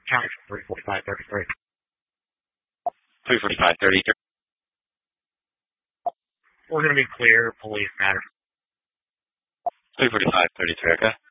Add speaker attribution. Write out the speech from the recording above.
Speaker 1: County 34533.
Speaker 2: 34533.
Speaker 1: We're going to be clear. Police matter.
Speaker 2: 34533, okay.